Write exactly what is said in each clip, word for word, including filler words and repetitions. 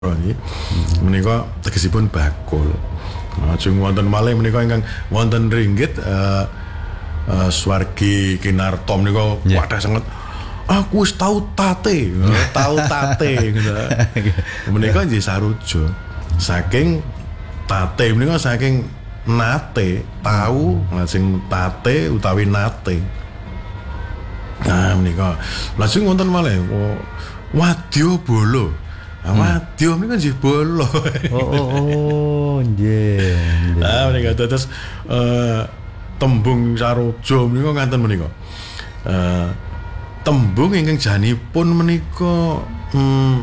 nggih. Menika tegesipun bakul. Lajeng wonten malih menika ingkang wonten ringgit uh, uh, Swargi Kinarto menika yeah. Wadah sanget aku wis tau tate, tau tate gitu. Menika nggih saruja. Saking tate menika saking nate, tau lajeng tate utawi nate. Nah menika lajeng wonten malih wadya bolo. Wadya menika nggih bolo. Oh oh oh nggih. Ah menika terus eh tembung saroja menika ngaten menika. Eh tembung ingkang janipun menika hmm,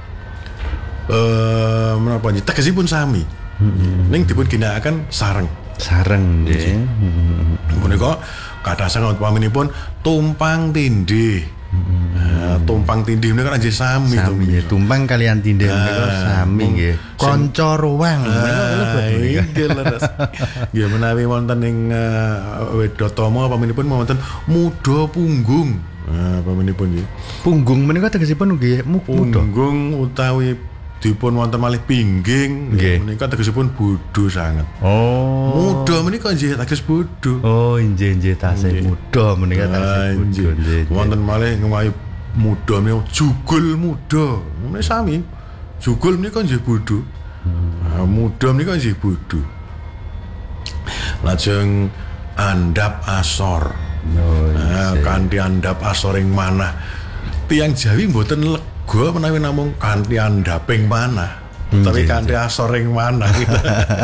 eh menapa nggih tegesipun sami. Hmm. Ning dipun ginakaken sareng. Sareng nggih. Menika kathah sanget paminipun tumpang tindih. Nah, tumpang tindih menika nggih sami to nggih. Tumpang kalian tindih menika sami nggih. Kanca ruwang menika nggih leres. Nggih menawi wonten ing Wedotama paminipun wonten muda punggung. Nah, paminipun nggih. Punggung menika tegesipun nggih muda. Punggung utawi dipun wonten malih pingging menika tegesipun bodho sanget. Oh. Muda menika nggih teges bodho. Oh, nggih nggih tasih muda menika tasih bodho nggih. Wonten malih ngwayu muda menika jugul muda. Menika sami. Jugul menika nggih bodho. Hmm. Muda menika nggih bodho. Lajeng andhap asor. Oh, nah, kanthi andhap asor ing manah. Tiyang Jawi mboten lega menawi namung kanthi andhaping manah. Tapi kanthi asoring manah gitu.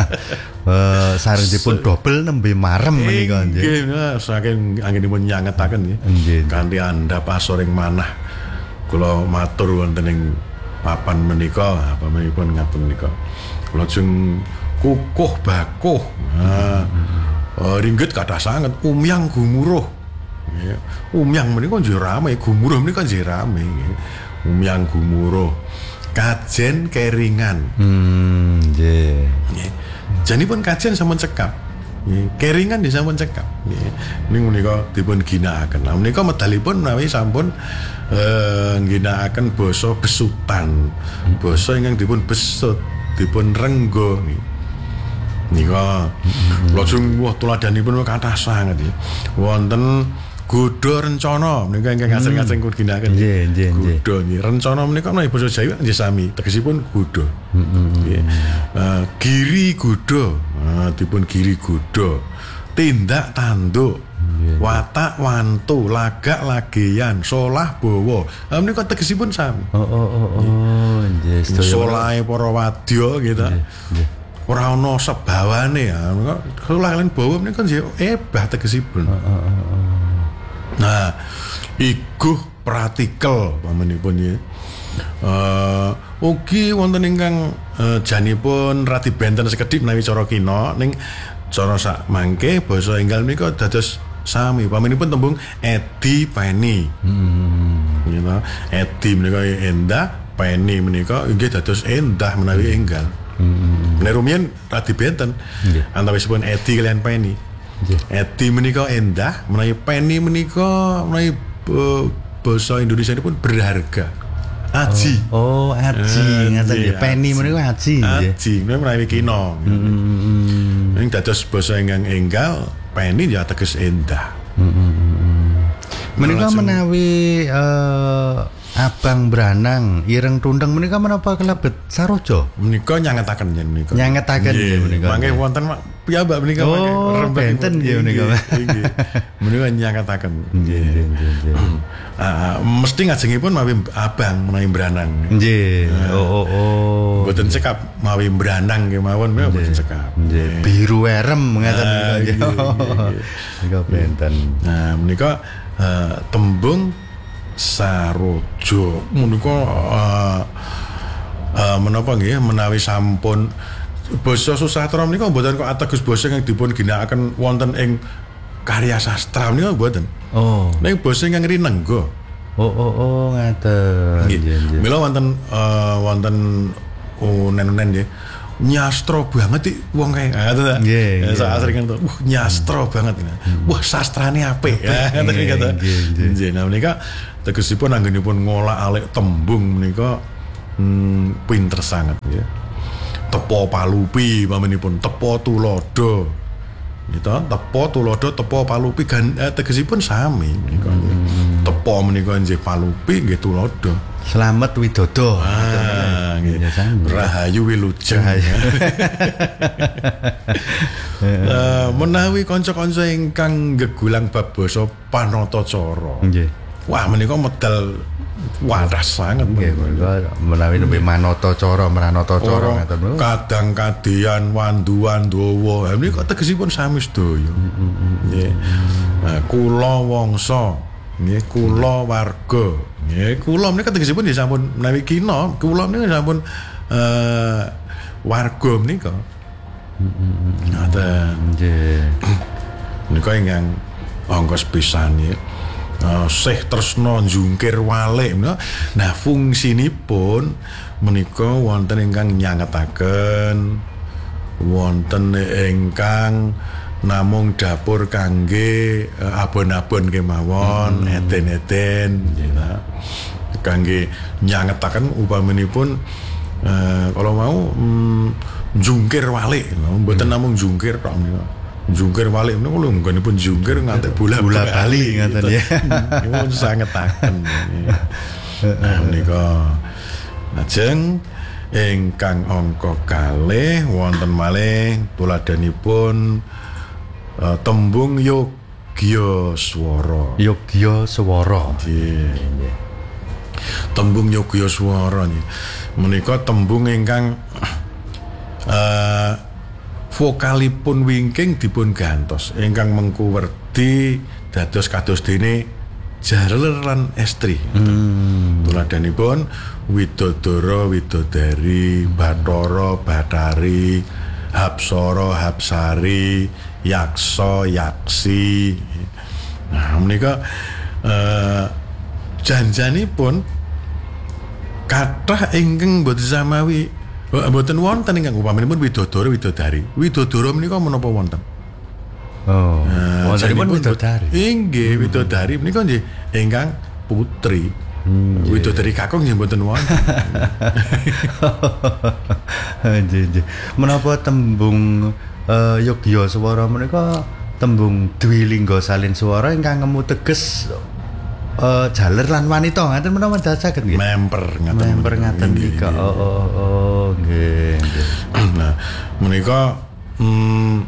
Eh sarengipun dobel nembe marem menika nggih. Nggih, saking anggenipun nyangetaken nggih. Kanthi andhap asoring manah. Kula matur wonten ing papan menika, apa menipun ngaten menika. Lajeng kukuh bakuh. Nah, ringgit kathah sanget umyang gumuruh. Nggih. Umyang menika nggih rame, gumuruh menika nggih rame nggih. Umyang gumuruh. Kajen keringan. Hmm, nggih. Nggih. Janipun kajen sampun cekap. Nggih. Keringan nggih sampun cekap. Nggih. Ning menika dipun ginakaken. Nah menika medalipun menawi sampun eh ginakaken basa besutan. Basa ingkang dipun besut, dipun renggo nggih. Nika lajeng wah tuladanipun kathah sanget nggih. Wonten Godha rencana menika ingkang asring-asring kun ginakaken. Nggih, nggih, nggih. Godha nggih. Rencana menika menawi basa Jawi nggih sami, tegesipun godha. Nggih. Uh, giri godha, uh, dipun giri godha. Tindak tanduk. Watak wantu, lagak lageyan, solah bawa. Lah menika tegesipun sami. Oh oh oh oh, nggih. Solahe para wadya gitu. Nggih. Ora ana sebawane ya. Solah lan bawa menika nggih ebah tegesipun. Heeh heeh. Nah, iguh pratikel pamanipun ya. Uh, ugi wonten ingkang uh, janipun radi benten sekedhip menawi cara kina ning cara sak mangke basa enggal menika dados sami pamanipun tembung edi peni. Hmm. Gitu. Edi menika endah, peni menika inggih dados endah menawi enggal. Hmm. Menawi rumiyin radi benten. Yeah. Antawisipun edi kaliyan peni. Yeah. Edi menika endah, menawi peni menika menawi uh, basa Indonesia ini pun berharga. Aji. Oh, oh aji. Ngaten nggih. Peni menika aji nggih. Aji, menawi kina. Heeh. Ning dados basa ingkang enggal, peni ya teges endah. Heeh. Menika menawi uh, Abang Branang, Ireng Tundeng menika menapa kelebet saroja? Menika nyangetaken yen menika. Nyangetaken nggih menika. Mangke wonten piyambak menika mangke rembenten nggih menika. Nggih. Menika nyangetaken. Nggih nggih nggih. Ah mesti ngajengipun mawi Abang menawi Branang. Nggih. Oh oh oh. Mboten cekap mawi Branang nggih mawon menika mboten cekap. Nggih. Biru werem ngaten menika nggih. Menika benten. Nah menika tembung saroja menika uh, uh, menapa nggih menawi sampun basa susastra menika mboten kok ateges basa ingkang dipun ginakaken wonten ing karya sastra menika mboten. Oh. Ning basa ingkang rinengga. Oh oh oh ngaten. Nggih. Mila wonten uh, wonten unen-unen nggih. Nyastra banget iki wong kae. Ngoten ta. Nggih. Saasring ngono. Wah, nyastra banget. Wah, sastrane apik. Ngoten kata. Nggih, nah menika tegesipun anggenipun ngolah alik tembung menika hmm, pinter sangat ya. Tepo palupi pamenipun tepo tulodo. Gitu, tepo tulodo tepo palupi gan eh, tegesipun sami menika. Hmm. Tepo menika nggih palupi nggih tulodo. Slamet Widodo. Ah, nggih. Rahayu Wilujeng. Uh, menawi kanca-kanca ingkang gegulang bab basa Panatacara. Nggih. Wah, menika medal waras sangat nggih. Menawi nembe Manatacara, Manatacara ngaten. Kadang kadian wanduan dawa. Ha menika tegesipun sami sedaya. Nggih. Nah, kula wangsa, nggih kula warga. Nggih, kula menika tegesipun nggih sampun menawi kina, kula menika sampun eh warga menika. Ngaten. Nggih. Menika ingkang angka pisan ya. Uh, Syekh Tresna Jungkir Walik. Nah, fungsinipun menika wonten ingkang nyangetaken, wonten ingkang namung dapur kangge uh, abon-abon kemawon, hmm. eden-eden gitu. Kangge nyangetaken upaminipun uh, kalau mau um, jungkir walik, mboten hmm. namung jungkir tok menika. Jungkir walik menika lho nggonipun jungkir ngantek bola-bola bali ngaten ya. Niku sangetaken. Nah menika lajeng ingkang angka kalih wonten malih tuladhanipun uh, tembung yogya swara. Yogya swara. Nggih. Tembung yogya swara menika tembung ingkang uh, vokalipun wingking dipun gantos ingkang mengku werdi dados kados dene jaler lan estri. Hmm. Tuladhanipun Widodara Widodari, Bathara Bathari, Hapsara Hapsari, Yaksa Yaksi. Nah, menika eh, janjanipun kathah ingkang boten samawi. Mboten wonten ingkang upaminipun Widodara Widodari. Widodara menika menapa wonten? Oh. Nah, wontenipun Widodari. Inggih, hmm. Widodari menika nggih ingkang putri. Hmm, Widodari kakung nggih mboten wonten. Nggih, nggih. Menapa tembung uh, yogya swara menika tembung dwilingga salin swara ingkang ngemu teges Uh, jaler lan wanita ngaten menawa dasaken nggih. Memper ngaten. Memper ngaten nika. Oh oh oh nggih. Nah, menika hmm,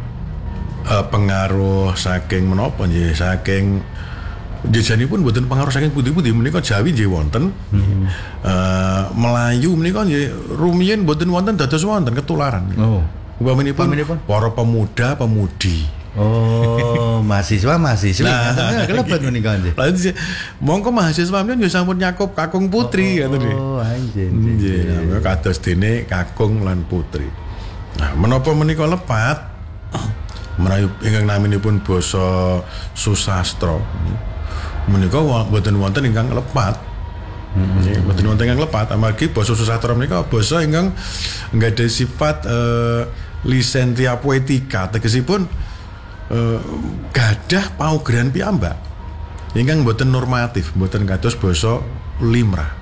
uh, pengaruh saking menapa nggih saking jajanipun mboten pengaruh saking putih-putih menika Jawi nggih wonten. Hmm. Uh, Melayu menika nggih rumiyin mboten wonten dados wonten ketularan. Oh. Upaminipun para pemuda pemudi. Oh, mahasiswa mahasiswi. Nah, kelebet menika nggih. Lah mongko mahasiswa menika yo sampun nyakup kakung putri ngoten nggih. Oh, nggih nggih. Nggih, kados dene kakung lan putri. Nah, menapa menika lepat? Menawi ingkang naminipun basa susastra. Menika mboten wonten ingkang lepat. Nggih, mboten wonten ingkang lepat amargi basa susastra menika basa ingkang nggadahi sifat uh, lisentia poetika, tegesipun Uh, gadah paugeran piyambak ingkang mboten normatif, mboten kados basa limrah.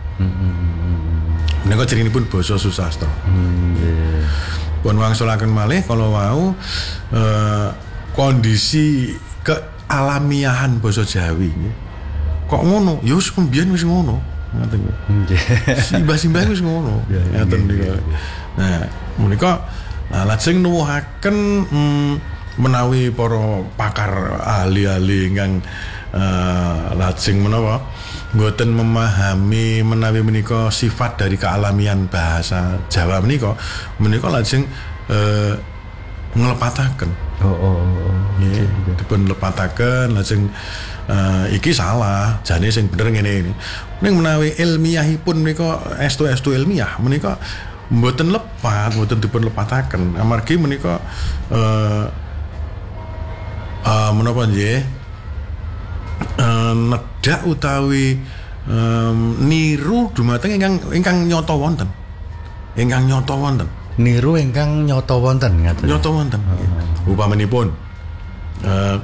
Mm-hmm. Menika cirinipun basa susastra. Mm, yeah. Pun wangsulaken malih kala wau uh, kondisi kealamiahan basa Jawi. Kok ngono? Ya wis mbiyen wis ngono. Ngoten nggih. Simbah-simbah wis ngono. Ngoten niku. Nah, menika nah lajeng nuwuhaken hmm, menawi para pakar ahli-ahli ingkang uh, lajeng menapa mboten memahami menawi menika sifat dari kealamian bahasa Jawa menika menika lajeng uh, nglepataken. Oh oh oh. Nggih, dipun lepataken lajeng uh, iki salah, jane sing bener ngene iki. Ning menawi ilmiahipun menika estu-estu ilmiah menika mboten lepat, mboten dipun lepataken amargi menika uh, Uh, menapa nggih uh, nedak utawi um, niru dumateng ingkang ingkang nyata wonten. Ingkang nyata wonten. Niru ingkang nyata wonten ngaten. Nyata wonten. Oh. Upamanipun uh,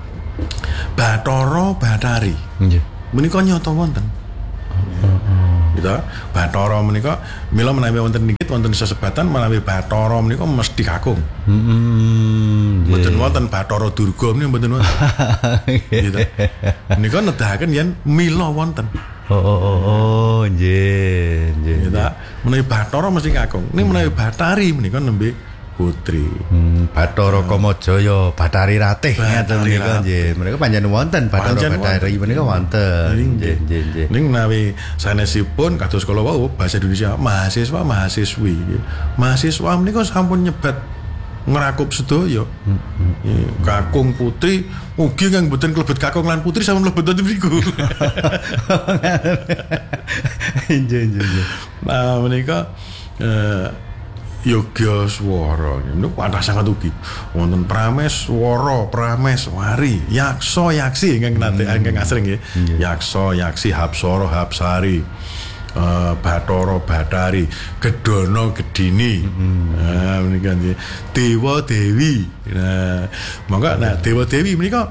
Bathara Bathari. Nggih. Menika nyata wonten. Oh, oh, oh. gitu. Bathara menika mila menawi wonten nggih wonten sesebatan menawi Bathara menika mesti kakung. Heeh. Mboten wonten Bathara Durga menika mboten wonten. Gitu. Menika nedahaken yen mila wonten. Oh oh oh oh nggih nggih. Gitu. Menawi Bathara mesti kakung. Ning menawi Bathari menika nembe putri. Hmm, Bathara Kamajaya, Bathari Ratih ngaten menika nggih. Menika panjenengan wonten Bathara Bathari menika wonten. Nggih nggih nggih. Ning menawi sanesipun kados kala wau bahasa Indonesia mahasiswa mahasiswi. Mahasiswa menika sampun nyebat ngerakup sedaya. Hmm. Kakung putri ugi kang mboten klebet kakung lan putri sampun mlebet wonten mriku. Nggih nggih nggih. Nah menika eh Yogya swara niku kathah sanget ugi wonten Prameswara, Prameswari, Yaksa, Yaksi ingkang nate ingkang asring nggih. Yaksa, Yaksi, Hapsara, Hapsari, uh, Bathara, Bathari, Gedana, Gedini. Nah menika nggih. Dewa Dewi. Nah, monggo nah Dewa Dewi menika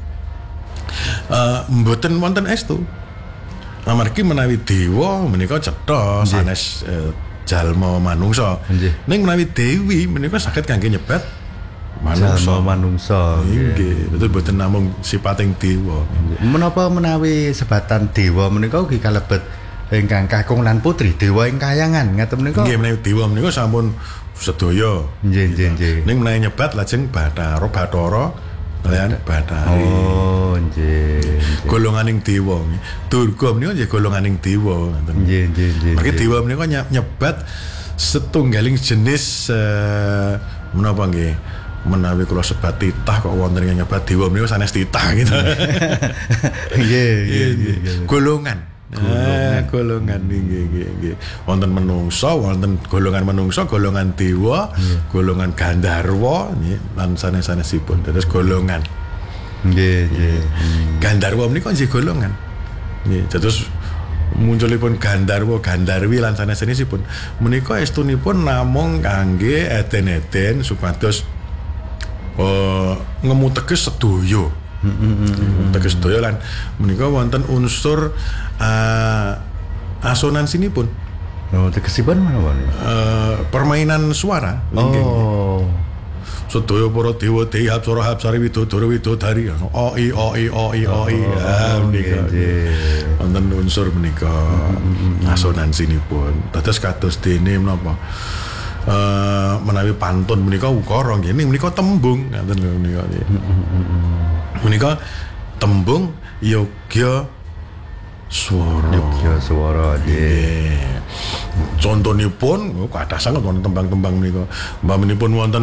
uh, mboten wonten estu. Amargi menawi dewa menika cetha sanes uh, jalma manungsa. Ning menawi dewi menika saged kangge nyebat manungsa. Jalma manungsa. Nggih, betul boten namung sipating dewa. Menapa menawi sebatan dewa menika ugi kalebet ingkang kakung lan putri, dewa ing kayangan ngaten menika. Nggih, menawi dewa menika sampun sedaya. Nggih nggih nggih. Ning menawi nyebat lajeng Bathara, Bathara kaliyan Bathari. Oh, nggih. Golonganing dewa. Durga menika nggih golonganing dewa ngoten. Nggih nggih nggih. Maka dewa menika nyebat setunggaling jenis uh, menapa nggih menawi kula sebat titah kok wonten yang nyebat dewa menika sanes titah gitu. Nggih nggih nggih. Golongan. Golongan, golongan nggih nggih nggih. Wonten menungsa, wonten golongan menungsa, golongan dewa, golongan Gandharwa nggih lan sanes-sanesipun. Terus golongan. Nggih nggih. Gandharwa menika nggih golongan. Nggih, terus munculipun Gandharwa, Gandharwi lan sanes-sanesipun. Menika estunipun namung kangge eden-eden supados uh, ngemu teges sedaya. Heeh. Teges sedaya lan menika wonten unsur uh, asonansinipun. Oh, tegesipun menapa? Uh, permainan suara. Oh. Sedaya para dewa dewi Hapsara Hapsari Widodara Widodari o i o i o i o i ah menika wonten unsur menika asonansinipun dados kados dene menapa eh menawi pantun menika ukara nggih menika tembung ngaten lho menika menika tembung Yogya swara Yogya swara nggih. Contonipun kathah sanget wonten tembang-tembang menika mbamenipun wonten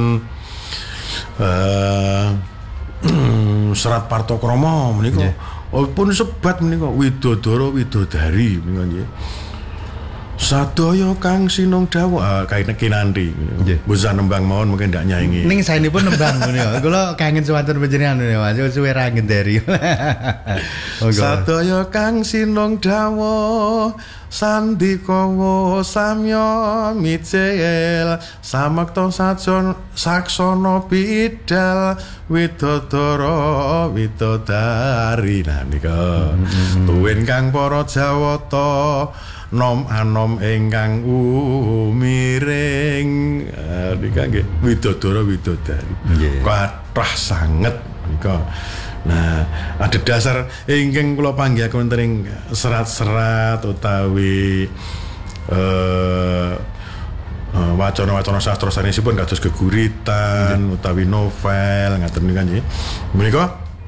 Uh, serat Partokrama menika yeah. Pun sebat menika Widodara Widodari menika nggih. Sadaya kang sinung dawuh kaine kinanti. Nggih. Bisa nembang mawon mungkin ndak nyaingi. Ning saenipun nembang menika. Kula kangen suwanten panjenengan menika Mas suwe ra ngendari. Sadaya kang sinung dawuh Sandikawa samya micil samakta sajon saksana bidal Widodara Widodari nah nika tuwin kang para Jawata nom anom ingkang umiring nika nggih Widodara Widodari kathah sanget nika. Nah, ada dasar ingkang kula panggihaken wonten ing serat-serat utawi eh uh, wacana-wacana sastra sanesipun kados geguritan yeah. utawi novel ngaten niku nggih. Menika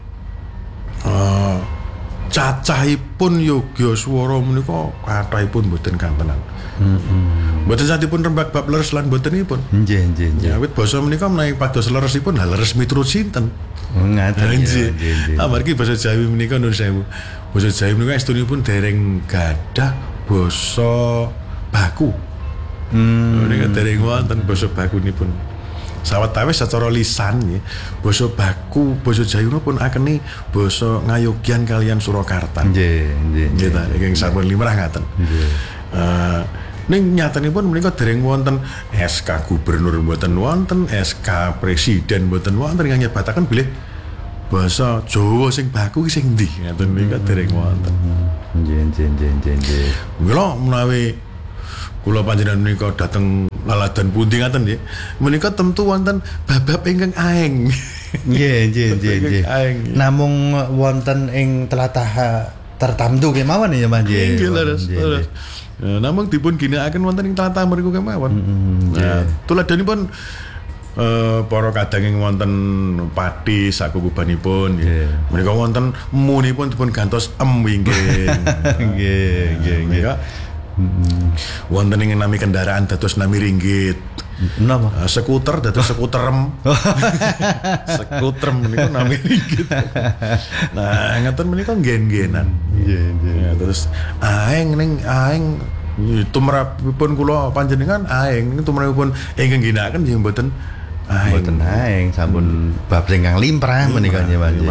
uh, cacahipun Yogya swara menika kathahipun boten kantenan. Heeh. Mboten satipun rembag bab leres lan botenipun. Nggih nggih nggih. Awit basa menika menawi pados leresipun hal leres miturut sinten? Ngaten nggih. Amargi basa Jawi menika nuwun sewu. Basa Jawi menika estunipun dereng gadah basa baku. Hmm. Menika dereng wonten basa bakunipun. Sawetawis secara lisan nggih, basa baku basa Jawi pun akeni basa Ngayogyan kaliyan Surakarta. Nggih, nggih. Nggih ta, ingkang sampun limrah ngaten. Nggih. Eh ning nyatanipun menika dereng wonten S K gubernur mboten wonten, S K presiden mboten wonten ingkang nyebataken bilih basa Jawa sing baku sing ndi ngaten menika dereng wonten. Nggih nggih nggih nggih nggih. Mila menawi kula panjenengan menika dhateng laladan pundi ngaten nggih. Menika tentu wonten bab-bab ingkang aeng. Nggih nggih nggih nggih. Namung wonten ing tlatah tertamtu kemawon ya Mas nggih. Nggih leres. Namung dipun ginakaken wonten ing tlatah mriku kemawon. Nah, tuladhanipun Uh, para kadang ing wonten Pati sakukubanipun yeah. Menika wonten munipun dipun gantos em winggih. Nggih nggih nggih. Wonten ing nami kendaraan dados nami ringgit. Napa? Uh, skuter dados skuterem. Skuterem menika nami ringgit. Nah, ngaten menika nggen-nggenan. Nggih nggih. Ya, terus aeng ning aeng tumrapipun kula panjenengan aeng tumrapipun ingkang ginakaken nggih mboten mboten aeng sampun bab ingkang limrah menika nggih Mas.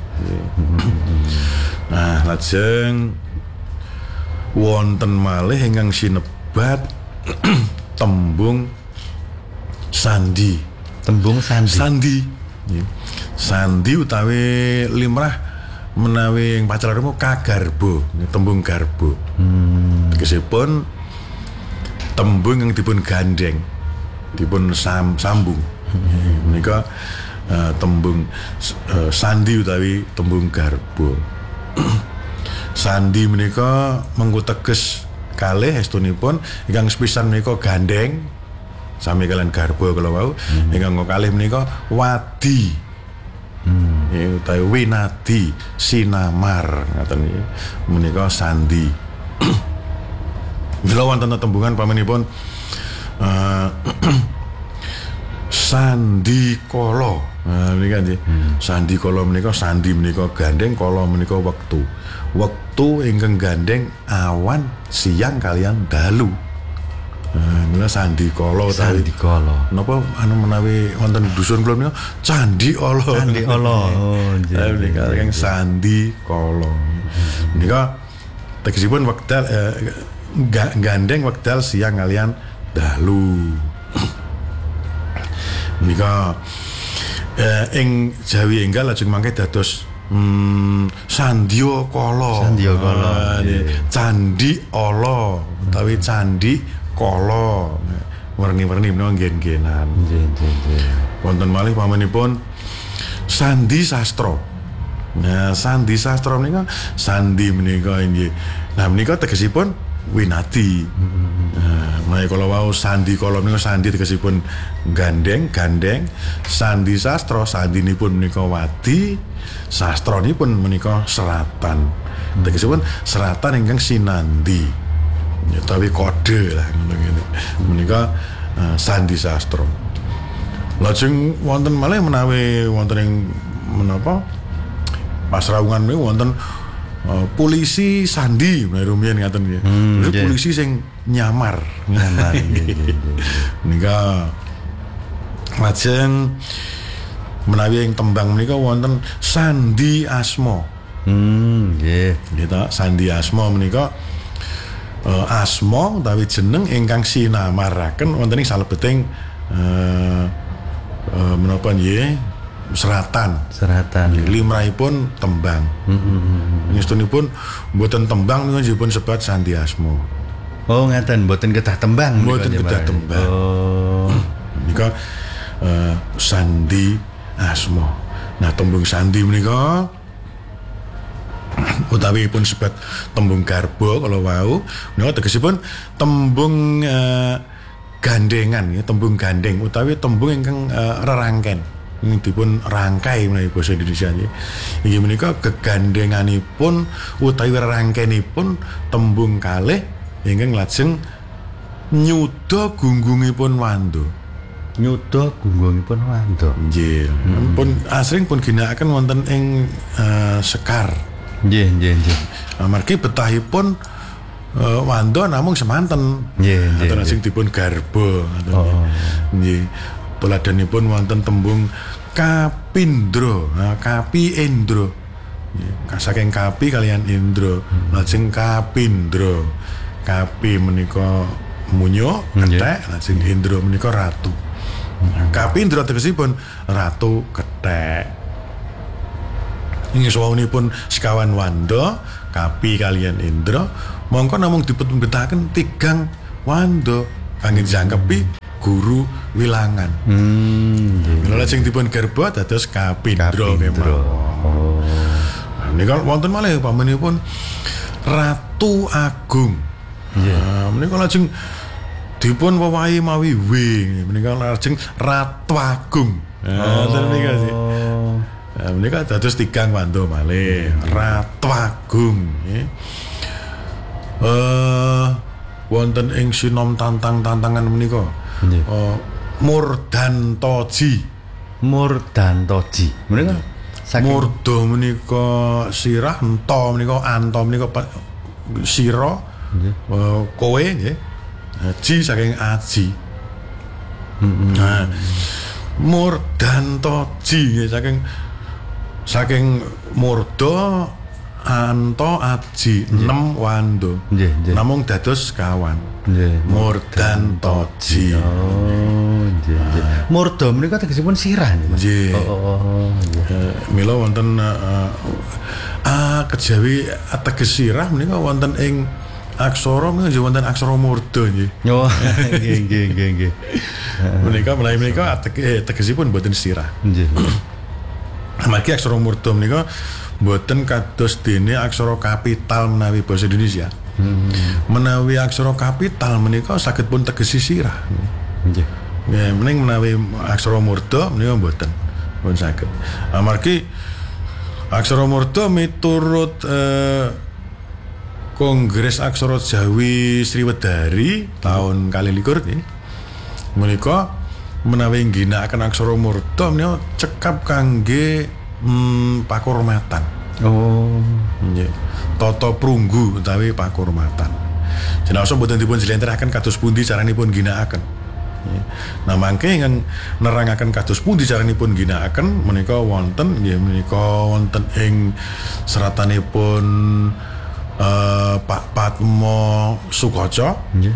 Nah, lajeng wonten malih ingkang sinebat tembung sandi. Tembung sandi. Sandi. Sandi utawi limrah menawi ing pacarmu kagarbo, tembung garbo. Hmm. Tegesipun tembung yang dipun gandeng, dipun sam, sambung. Hmm. Menika uh, tembung uh, sandi utawi tembung garbo. Sandi menika mengko teges kalih estunipun ingkang sepisan menika gandeng sami kalian garbo kalau wau. Hmm. Ingkang kalih menika wadi. Hmm. Ya, utawi winadi sinamar ngaten iki menika sandi. Mila wonten tembungan pamenipun uh, sandi kala. Nah menika nggih. Hmm. Sandi kala menika sandi menika gandeng kala menika wektu. Wektu ingkang gandeng awan siang kalian dalu. Nah, mila sandi kala utawi sandi kala. Napa anu menawi wonten dusun kula menika candi ala. Candi ala. Oh, nggih. Menika kang sandi kala. Menika tegesipun wekdal eh, gandeng wekdal siang kalian dalu. Menika eh, ing Jawi enggal lajeng mangke dados Hmm, Sandya Kala. Sandya Kala. Uh, candi ala utawi candi kala. Werni-werni menawa nggen-nggenan. Nggih, nggih, nggih. Wonten malih pamanipun sandi sastra. Nah, sandi sastra menika sandi menika inggih. Nah, menika tegesipun winati. Nah, menawi kala wau sandi kala menika sandi tegesipun gandeng, gandeng. Sandi sastra sandinipun menika wadi. Sastranipun menika seratan. Tegesipun seratan ingkang sinandi. Utawi kode lah ngono ngene. Menika uh, sandi sastra. Lajeng wonten malih menawi wonten ing menapa pasrawungan menika wonten uh, polisi sandi menawi rumiyin ngaten nggih. Hmm, yeah. Polisi sing nyamar. Nyamar. Menika lajeng menawi ing tembang menika wonten sandi asma. Hmm, nggih. Nggih ta, sandi asma menika uh, asma utawi jeneng ingkang sinamaraken wonten ing salebeting uh, uh, menapa nggih seratan. Seratan. Limrahipun tembang. Heeh. Ngestunipun mboten tembang menika dipun sebat sandi asma. Oh, ngaten mboten kedah tembang. Mboten kedah tembang. Oh. Menika uh, sandi asma. Nah, tembung sandi menika utawi pun sebat tembung garba kalau wau menika tegesipun tembung uh, gandengan ya, tembung gandeng utawi tembung ingkang uh, rerangken. Ini dipun rangkai menawi basa Indonesia nggih. Inggih menika gegandenganipun utawi rerangkenipun tembung kalih ingkang lajeng nyuda gunggungipun wanda. Nyuda gunggungipun wanda. Nggih. Hmm. Pun asring pun ginakaken wonten ing uh, sekar. Nggih, nggih, nggih. Amargi betahipun uh, wanda namung semanten. Nggih, nggih. Atau asring dipun garba. Oh. Nggih. Tuladanipun wonten tembung kapindra. Nah, kapi indra. Nggih. Saking kapi kalian indra, lajeng kapindra. Kapi menika munyo, kethek, lajeng indra menika ratu. Kapindra tegesipun ratu kethek. ing sawunipun sekawan wanda Kapi kalian Indra mongko namung dipun-betaken tigang wanda kangge jangkepi guru wilangan. Hmm. Mila lajeng dipun garba dados Kapindra kemawon. Oh. Menika wonten malih pamenipun Ratu Agung. Nggih. Nah, menika lajeng dipun wewahi mawi W. Menika lajeng Ratu Agung. Nah, ngoten menika sih. Nah, menika dados tigang wanda malih Ratu Agung nggih. Eh wonten ing sinom tantang-tantangan menika. Nggih. Eh Murdantoji. Murdantoji. Menika saking Murda menika sirah, ento menika anto menika pa- sira, nggih. eh, kowe nggih. Eh, Ji saking aji. Nah, Murdantoji nggih saking saking murda anto aji enam wanda. Nggih, nggih. Namung dados kawan. Nggih. Murdantoji. Oh, nggih, nggih. Murda menika tegesipun sirah nggih. Mas? Nggih. Oh, oh, oh, nggih. Eh, mila wonten uh, uh, kejawi ateges sirah menika wonten ing aksara menika nggih wonten aksara murda nggih. Oh, nggih, nggih, nggih, nggih. Menika menawi menika atege- tegesipun boten sirah. Nggih. Amargi aksara murda menika boten kados dene aksara kapital menawi basa Indonesia. Menawi aksara kapital menika saged pun tegesi sirah. Nggih. Ya, mending menawi aksara murda menika mboten pun saged. Amargi aksara murda miturut eh, Kongres Aksara Jawi Sriwedari tahun kali likur nggih. Menika menawi ngginakaken aksara murda menika cekap kangge hmm, pakurmatan. Oh. Nggih. Tata prunggu utawi pakurmatan. Jenasa boten dipun jlentrehaken kados pundi caranipun ginakaken. Nggih. Nah mangke ingkang nerangaken kados pundi caranipun ginakaken menika wonten nggih menika wonten ing seratanipun eh, Pak Patmo Sukoco Nggih.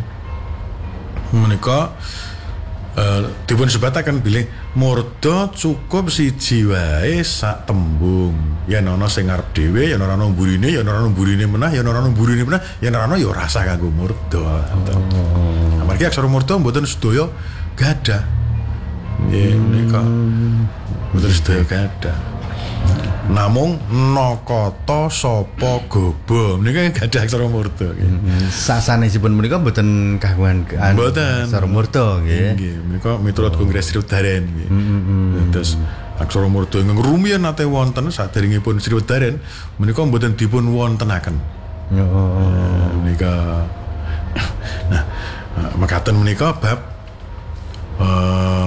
menika eh, dipun sebataken bilih murda cukup siji wae sak tembung. Yen ana sing arep dhewe, yen ora ana mburine, yen ora ana mburine menah, yen ora ana mburine menah, yen ora ana ya ora rasa kanggo murda. Oh. Amargi aksara murda mboten sedaya gadah. Nggih menika. Mboten sedaya gadah. Namung nakata sapa gaba menika gadah aksara murda nggih. Sasanesipun menika mboten kagungan anu, Mboten. aksara murda nggih. Nggih, menika miturut Kongres Sriwedaren nggih. Terus aksara murda ingkang rumiyin nate wonten saderengipun Sriwedaren menika mboten dipun wontenaken. Oh. Menika nah, mekaten menika bab eh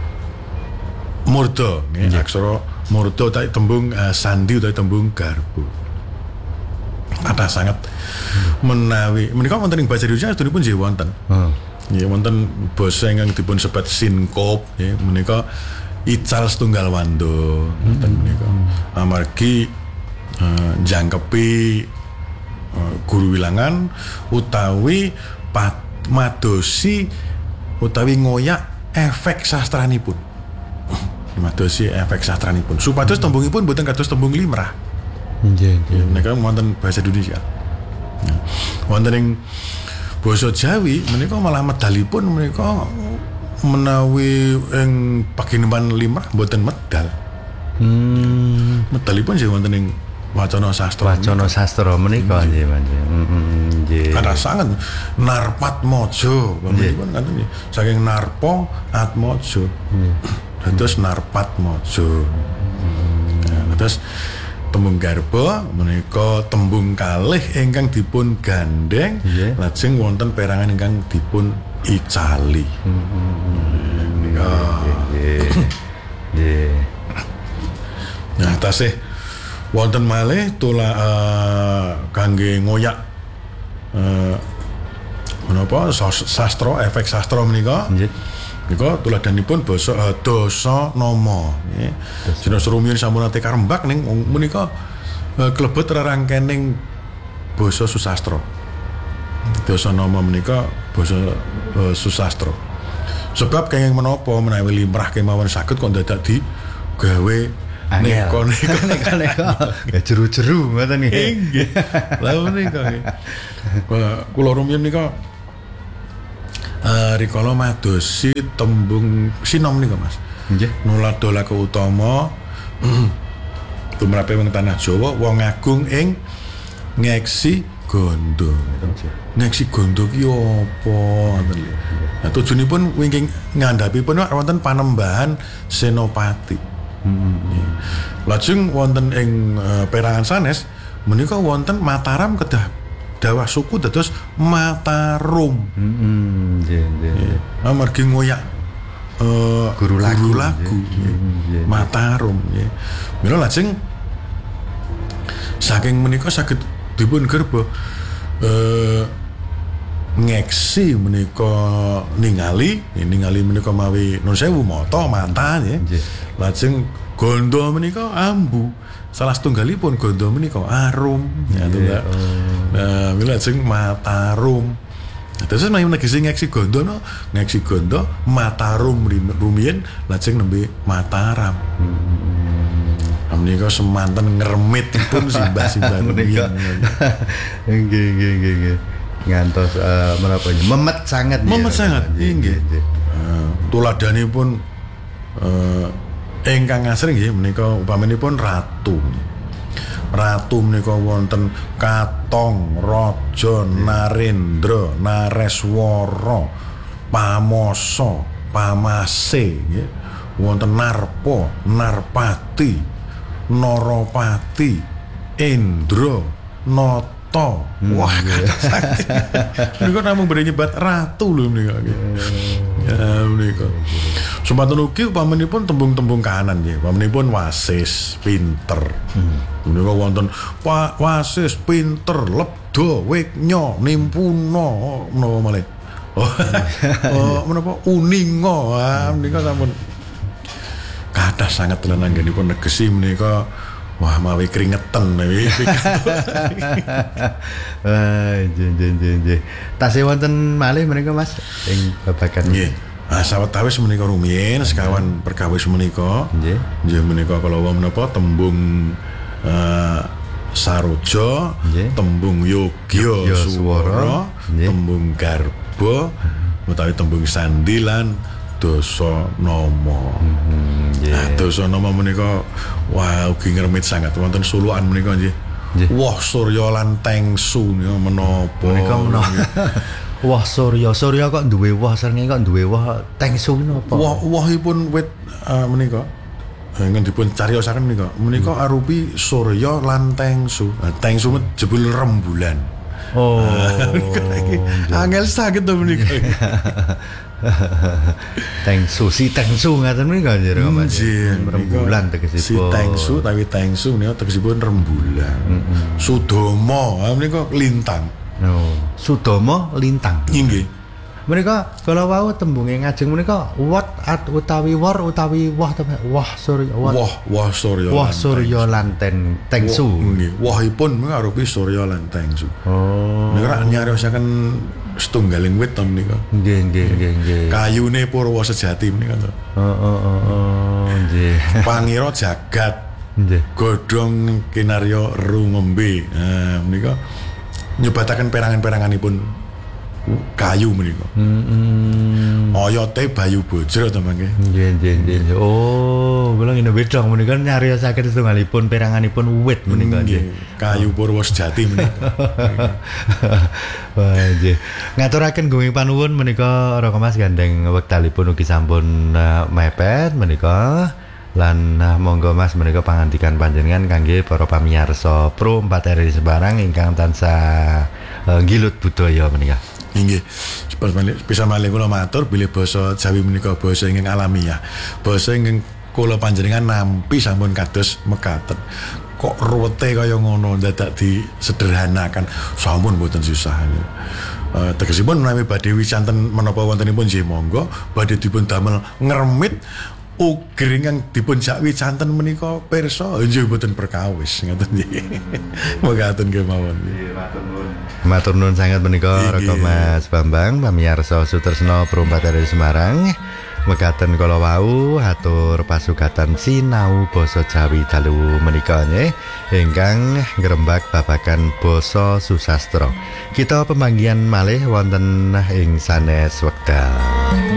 murda nggih, aksara murda utawi tembung uh, sandi utawi tembung garpu. Kathah sanget menawi menika wonten ing basa Indonesia sedheripun nggih wonten. Oh. Nggih wonten basa ingkang dipun sebat sinkop nggih menika ical setunggal wanda ngoten menika. Amargi uh, jangkepi uh, guru wilangan utawi pat, madosi utawi ngoyak efek sastranipun. Madosi efek sastranipun. Supados tembungipun boten kados tembung limrah. Nggih, nggih. Ya, menika wonten bahasa Indonesia. Ya. Wonten ing basa Jawi menika malah medalipun menika menawi ing pagineman limrah boten medal. Hmm. Medalipun sih wonten ing wacana sastra. Wacana sastra menika nggih, Mas. Heeh, nggih. Kata sangat narpat mojo, pun ngaten nggih. Saking narpa atmojo. Terus narpat mojo. Nah, terus tembung garba menika tembung kalih ingkang dipun gandeng Nggih. lajeng wonten perangan ingkang dipun icali. Menika. Nggih. Nggih. Nah, tasih wonten malih tula uh, kangge ngoyak uh, menapa sos- sastra efek sastra menika. Nggih. Nika tuladanipun basa uh, dasa nama nggih. Jeneng rumiyin sampun ate karembak ning menika uh, klebet rerangkening basa susastra. Dasa nama menika basa uh, susastra. Sebab kenging menapa menawi limrah kemawon saged kok dadak di gawe Angel. Neko neko Neko neko. Ya jeru-jeru ngoten nggih. Nggih. Lah menika nggih. Kula rumiyin nika eh rikala madosi tembung sinom nika Mas. Nggih. Nuladola utama tumrape wong tanah Jawa wong agung ing ngeksi gondo. Ngeksi gondo ki apa ngoten lho. Nah tujuanipun wingking ngandhapipun wonten panembahan senopati. Hmm. Lajeng wonten ing uh, perangan sanes menika wonten Mataram kedah dawah suku dados Matarum. Heeh, nggih nggih. Amargi ngoyak uh, guru lagu, guru lagu nggih. Matarum nggih. Mila lajeng saking menika saged dipun gerba eh ngeksi menika ningali ningali menika mawi nun sewu mata mata nggih. Lajeng gondo menika ambu. Salah setunggalipun gondo menika arum ya to Mbak. Nah, mila lajeng Matarum. Terus nek negesi ngeksi gondo no, ngeksi gondo Matarum rumiyin lajeng nembe Mataram. Hmm. Menika semanten ngremit pun simbah-simbah menika. Nggih nggih nggih nggih. Ngantos uh, menapa memet sangat memet ya, sangat nggih uh, tuladanipun uh, ingkang asring nggih menika upamanipun ratu ratu menika wonten Katong Raja Narendra Nareswara Pamasa Pamase nggih wonten Narpa Narpati Narapati Indra Nata. Hmm. Wah, kata sakit. Menika namung beri nyebat ratu lho menika nggih. Ya menika. Sumpatan ugi upamanipun tembung-tembung kahanan nggih. Upamanipun wasis, pinter. Hmm. Menika wonten Pak wasis, pinter, lebda, weknya, nimpuna menapa malih. Oh, oh menapa uninga. Ah menika sampun kathah sanget tenan anggenipun negesi menika. Wah, mawi keringetan nih. Wah, jen jen jen jen. Tasih wonten malih menika Mas ing babagan. Nggih. Ah sawetawis menika rumiyin sekawan perkawis menika. Nggih. Nggih menika kala menapa tembung uh, saroja, tembung yogya swara, tembung garba, utawi tembung sandilan dosa nama. Mm-hmm, yeah. Nah, dosa nama menika wah ugi ngremit sangat wonten sulukan menika nggih. Yeah. Wah Surya lan Tengsu menapa. Menika menapa. Wah Surya, Surya kok duwe wah, srengenge kok duwe wah, Tengsu napa? Wah wahipun wit uh, menika ingkang dipun cariyosaken menika. Menika hmm. arupi Surya lan Tengsu. Nah, Tengsu jebul rembulan. Oh. Angel sakit to menika. Tengsu si Tengsu ngaten menika nggih Mas. Rembulan tegesipun. Si Tengsu tapi Tengsu menika tegesipun rembulan. Mm-hmm. Sudama menika lintang. Oh, Sudama lintang. Nggih. Menika kala wau tembunge ngajeng menika wat at utawi war utawi wah wah Surya wah wah Surya wah Surya lan Tengsu. Nggih. Wahipun menika arupi Surya lan Tengsu. Oh. Menika nyariosaken setunggaling wit to menika. Nggih nggih nggih nggih. Kayune Purwa sejati menika to. Heeh heeh nggih. Pangira jagat. Nggih. Godhong kinarya rumembe. Nah menika nyebataken perangan-peranganipun kayu menika. Heeh. Oyote Bayu Bajra to mangke. Nggih nggih nggih. Oh, kula ngene wedang menika nyariosaken setunggalipun peranganipun wit menika nggih. Kayu Purwa sejati menika. Wah, nggih. Ngaturaken gunging panuwun menika Raka Mas gandeng wektalipun ugi sampun uh, mepet menika. Lan uh, monggo Mas menika pangandikan panjenengan kangge para pamirsa Pro empat R I Semarang ingkang tansah uh, nggilut budaya menika. Inggih. Bisa malih kula matur bilih basa Jawi menika basa ingkang alamiah. Basa ingkang kula panjenengan nampi sampun kados mekaten. Kok ruwete kaya ngono dadak disederhanakan. Sampun mboten susah. Uh, tegesipun menawi badhe wicanten menapa wontenipun nggih monggo badhe dipun damel ngremit uger ingkang dipun jakwi canten menika pirsa nggih mboten perkawis ngoten nggih. Mekaten kemawon. Nggih matur nuwun. Matur nuwun sanget menika Raka Mas Bambang pamirsa Sutresna Pro empat R I Semarang. Mekaten kala wau atur pasugatan sinau basa Jawi dalu menika nggih ingkang ngrembak babagan basa susastra. Kita pemanggihan malih wonten ing sanes wekdal.